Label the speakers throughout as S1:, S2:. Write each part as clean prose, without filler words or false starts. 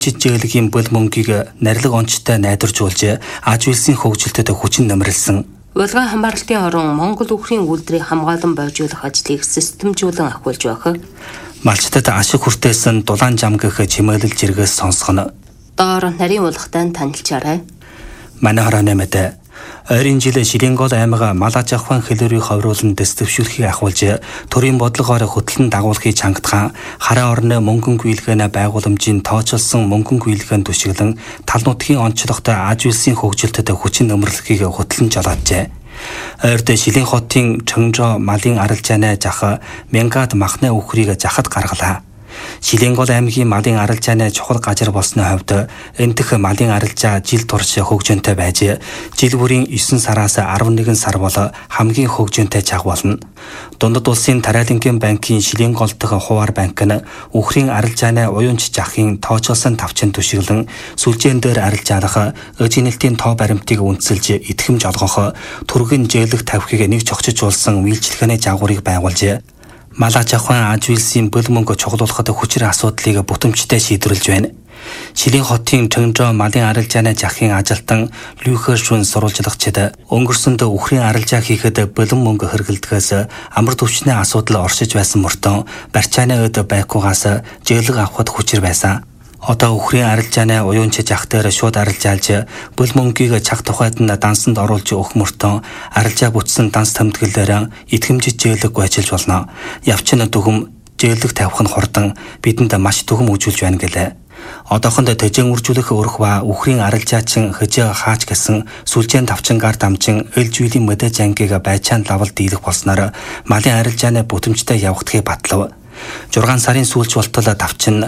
S1: Жижиглэгийн бол мөнгийг нарилга онцтой найдваржуулж аж үйлсийн хөгжилтөд хүчин нэмэрлсэн.
S2: Улгаан хамгаалалтын орон Монгол үхрийн үйлдвэрийг хамгаалан бойжуулах ажлыг системжүүлэн ахиулж байх.
S1: Малчтад ашиг хүртээсэн дулаан жам гэх чимэглэл жиргээс сонсгоно.
S2: Доор нарийн уулгатай танилцаарай.
S1: Манай хорооны мэдээ. Ойрын жил Шилэнгол аймаг мал аж ахуйн хэлбэрийг ховруулан дэвшүүлэхийг ахиулж, төрийн бодлогоор хөтлөн дагуулахыг чангатхан, хараа орны мөнгөн гүйлгээнэ байгууламжийн тооцоолсон мөнгөн гүйлгээн түшиглэн тал нутгийн онцлогтой аж үйлсийн хөгжилтөд хүчин нэмэрлэхийг хөтлөн жолооджээ. Ойрд Шилэн хотын Чөңжо малын арилжааны жах Мянгад махны үхрийг захад гаргалаа. Шилэнгол аймгийн малын арилжааны чухал газар болсны хувьд энтэх малын арилжаа жил турш хөгжөөнтэй байж, жил бүрийн 9 сараас 11 сар бол хамгийн хөгжөөнтэй чаг болно. Дундад улсын Тариалангийн банкын Шилэнгол дахь хуваар банк нь үхрийн арилжааны уянч жахын тооцоолсон тавчин түшиглэн сүлжээн дээр арилжаалах эжинэлтийн тоо баримтыг үндэслэж итгэмж олгох, түргэн жээлэг тавхийг нэг чогцжуулсан үйлчлэгээний жаагуурыг байгуулж, мал аж ахуйн аж үйлсийн бол мөнгө чухлуулахад хүчээр асуудлыг бүтэмжтэй шийдвэрлэж байна. Шилэн хотын Чөңжо малын арилжааны жахын ажилтан Люхер Шүн сурвалжлагчид өнгөрсөнд үхрийн арилжаа хийхэд болон мөнгө хэрэглэдгээс амар төвчний асуудал оршиж байсан мөртөө барьцааны өд байкугаас жээлэг авахд хүчээр байсан. Одоо үхрийн арилжааны уянч жах дээр шууд арилжаалж, бол мөнгийг чаг тухайд нь дансанд оруулж өгөх мөртөө арилжаа бүтсэн данс тэмдэглэлээр итгэмжит жээлэггүй ажиллаж болно. Явчин дүгм жээлэг тавих нь хурдан бидэнд маш дүгм үзүүлж байна гэлээ. Одоохонд төжин үржүүлэх өрх ба үхрийн арилжаачин хөжөө хаач гэсэн сүлжээн тавчангаар дамжин элжүүлийн мэдээж ангийг байцаан лавал дийлэх болсноор малын арилжааны бүтэмжтэй явагдахыг батлав. 6 сарын сүүлч болтол давчин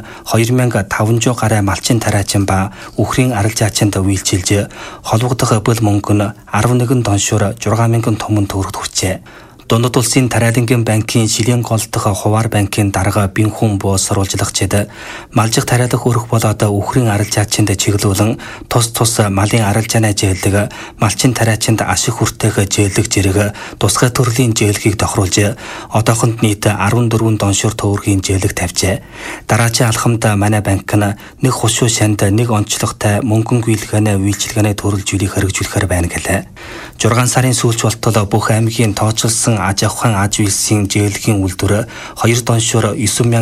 S1: 2500 гаруй малчин тариачин ба үхрийн арилжаачинд үйлчилж, холбогдох бол мөнгө нь 11 доншуур 6000 томон төгрөгт хүрчээ. Дундад улсын Тариалангийн банкын Шилэнгол дахь хуваар банкын дарга Бинхүн буу сурвалжлагчид малжих тариалах өрх болоод үхрийн арилжаачинд чиглүүлэн тус малын арилжааны жээлэг, малчин тариачинд ашиг хүртээх жээлэг зэрэг тусгай төрлийн жээлгийг тохируулж, одоохонд нийт 14 доншуур төгрөгийн жээлэг тавьжээ. Дараачийн алхамд манай банк нь нэг хушуу шанд нэг онцлогтой мөнгөн гүйлгээнэ үйлчилгээний төрөлжүүлийг хэрэгжүүлэхээр байна гэлээ. 6 сарын сүүлч болтол бүх аймгийн тооцоолсон аж ахуйн аж үйлсийн жээлгийн үйлдвэр 2 доншуур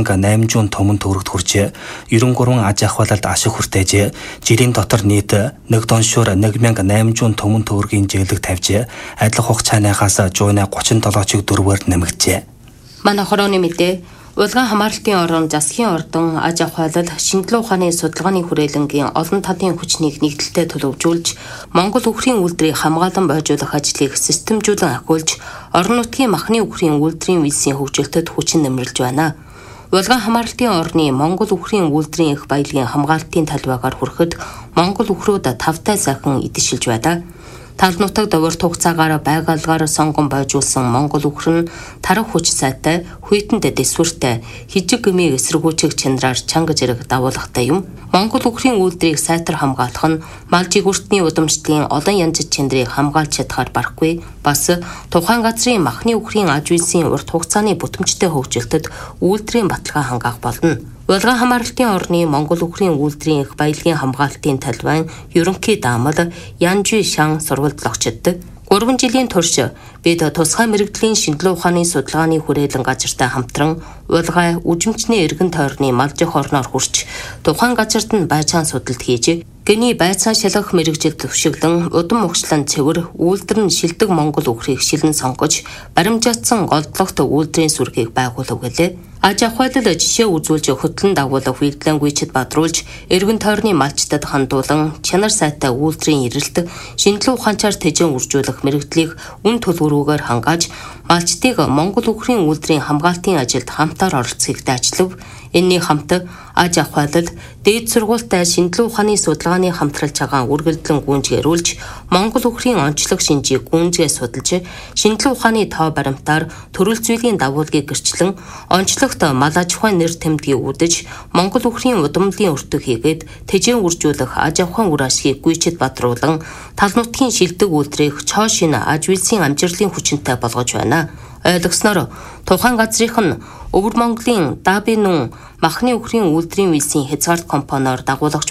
S1: 9800 томон төгрөгт хүрч, 93 аж ахуйлалд ашиг хүртээж, жилийн дотор нийт 1 доншуур 1800 томон төгрөгийн жээлэг тавьж, адил хугацаанаас жууны 37-ыг 4-ээр нэмэгджээ.
S2: Манай хорооны мэдээ. Улгаан хамгаалалтын орон засгийн ордон аж ахуйлал шинжилгээ ухааны судалгааны хүрээлэнгийн олон талын хүчнийг нэгдэлтэй төлөвжүүлж, Монгол үхрийн үйлдвэрийг хамгаалан бойжуулах ажлыг системжүүлэн ахиулж, орон нутгийн махны үхрийн үйлдвэрийн үйлсийн хөгжилтөд хүчин нэмэрлэж байна. Улгаан хамгаалалтын орны Монгол үхрийн үйлдвэрийн их баялагын хамгаалалтын талбайгаар хүрэхэд Монгол үхрүүд тавтай сайхан идшилж байдаг. Тал нутаг довор тугацаагаар байгaalгаар сонгон бойжуулсан Монгол үхэр нь тарах хүч сайтай, хүйтэн дэсвэртэй, хижиг гмийг эсэргүүцэх чанараар чанга зэрэг дагуулгатай юм. Монгол үхрийн үйлдвэрийг сайтар хамгаалах нь мал жигүүртний удамшлын олон янз чанарыг хамгаалж чадхаар барахгүй, бас тухайн газрын махны үхрийн аж үйлсийн урт хугацааны бүтэмжтэй хөгжилтөд үйлдвэрийн баталгаа хангаах болно. Улгаан хамгаалалтын орны Монгол үхрийн үйлдвэрийн их баялагын хамгаалалтын талбайн ерөнхий даамал Янжи Шан сурвалжлагчид 3 жилийн турш бид тусгай мэрэгдлийн шинжилгээ ухааны судалгааны хүрээлэн газартай хамтран улгай үжимчний эргэн тойрны малжих орноор хүрч, тухайн газарт нь байцаан судалт хийж, гний байцаан шалгах мэрэгжил төвшиглэн удам ухшлан цэвэр үйлдвэр нь шилдэг Монгол үхрийг шилэн сонгож, баримжаатсан голдлогт үйлдвэрийн сүргийг байгуулав гэлээ. Аж ахуйлал жишээ үзүүлж хөтлөн дагуулах үйлдвэрлэнгүйчд бадруулж, эргэн тойрны малчтад хандуулан чанар сайтай үйлдвэрийн эрэлт, шинжилгээ ухаанчаар тэжэн үржүүлэх мэрэгдлийг үн төлбөрүүгээр хангааж, малчдыг Монгол үхрийн үйлдвэрийн хамгаалтын ажилд хамтаар оролцохыг даажлав. Энэний хамт аж ахуйлал, дээд сургуультай шинжилгээ ухааны судалгааны хамтралж байгаа үргэлжлэн гүйцэтгүүлж, Монгол үхрийн онцлог шинжийг гүйцэтгэж судалж, шинжилгээ ухааны тоо баримтаар төрөл зүйлийн дагуулгыг гэрчлэн, онцлогт мал аж ахуйн нэр тэмдгийг үдэж, Монгол үхрийн удамлын өртөг хийгээд тэжээн үржүүлэх аж ахуйн үр ашгийг гүйцэд бадруулан, тал нутгийн шилдэг үйлдвэрийг цоо шинэ аж үйлсийн амжилтын хүчинтэй болгож байна. Ойлгосноор тухайн газрынх нь Өвөр Монголын Даби нүүн махны үхрийн үйлдвэрийн визийн хязгаарт компаниор дагуулагч